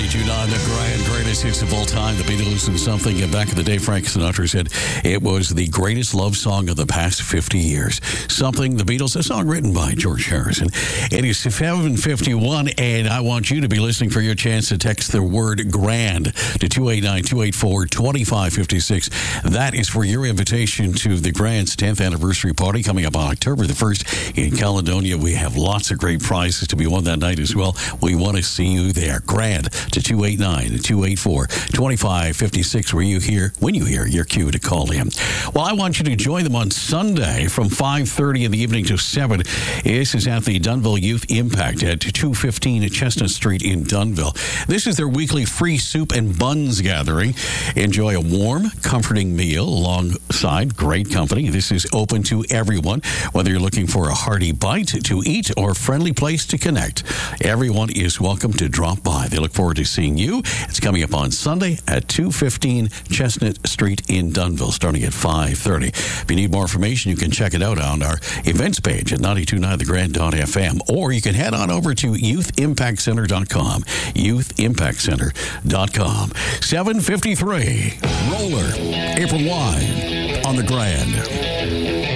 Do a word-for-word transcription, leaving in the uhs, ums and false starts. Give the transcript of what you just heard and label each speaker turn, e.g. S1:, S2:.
S1: ninety-two point nine, the grand greatest hits of all time, the Beatles and something. And back in the day, Frank Sinatra said it was the greatest love song of the past fifty years. Something, the Beatles, a song written by George Harrison. It is seven fifty-one, and I want you to be listening for your chance to text the word grand to two eight nine, two eight four, two five five six. That is for your invitation to the Grand's tenth anniversary party coming up on October the first in Caledonia. We have lots of great prizes to be won that night as well. We want to see you there. Grand to two eight nine, two eight four, two five five six, where you hear, when you hear, your cue to call in. Well, I want you to join them on Sunday from five thirty in the evening to seven. This is at the Dunnville Youth Impact at two fifteen Chestnut Street in Dunnville. This is their weekly free soup and buns gathering. Enjoy a warm, comforting meal alongside great company. This is open to everyone, whether you're looking for a hearty bite to eat or a friendly place to connect. Everyone is welcome to drop by. They look forward to seeing you. It's coming up on Sunday at two fifteen Chestnut Street in Dunnville, starting at five thirty. If you need more information, you can check it out on our events page at ninety-two point nine the grand dot f m, or you can head on over to youth impact center dot com, youth impact center dot com. seven fifty-three, Roller, April Wine on the Grand.